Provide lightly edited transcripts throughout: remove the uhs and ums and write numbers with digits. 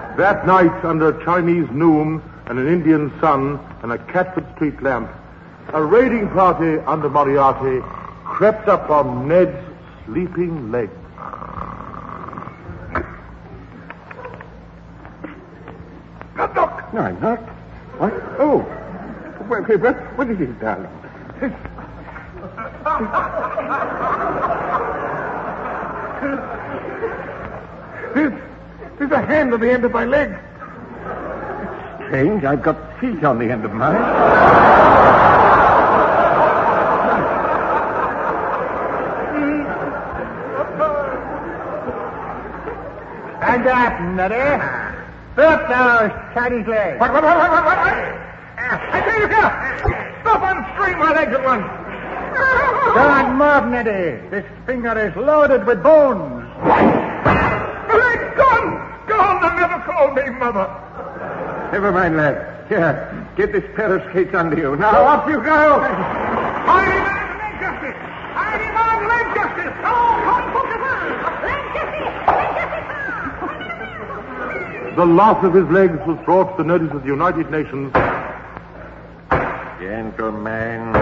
That night, under a Chinese noon and an Indian sun and a Catford Street lamp, a raiding party under Moriarty crept up on Ned's sleeping legs. Look! No, I'm not. What? Oh. What is it, darling? There's a hand on the end of my leg. It's strange. I've got feet on the end of mine. Stand up, Neddy. Stop those Chinese legs. What? I tell you here. Stop unscrewing my legs at once. Don't move, Neddy. This finger is loaded with bones. The leg's gone. Gone. They'll never call me Mother. Never mind, lad. Here, get this pair of skates under you. Now, off you go. Hiding on leg justice. Hiding on leg justice. The loss of his legs was brought to the notice of the United Nations. Gentlemen,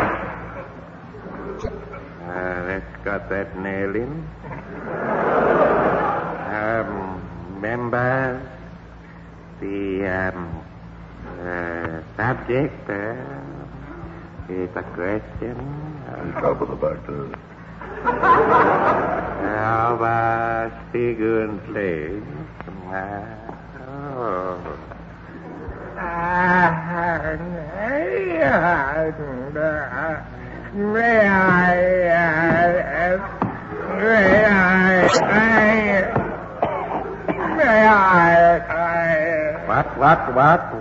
let's got that nail in. Members, the subject is a question of frequently. What?